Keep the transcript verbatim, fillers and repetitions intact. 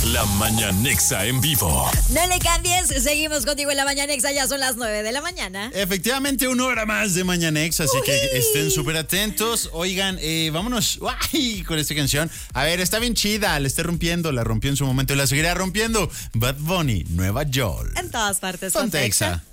La Mañanexa en vivo. No le cambies, seguimos contigo en La Mañanexa, ya son las nueve de la mañana. Efectivamente, una hora más de Mañanexa, así Uy. que estén súper atentos. Oigan, eh, vámonos ¡ay! con esta canción. A ver, está bien chida, la está rompiendo, la rompió en su momento y la seguirá rompiendo. Bad Bunny, Nueva York. En todas partes. Ponte Exa.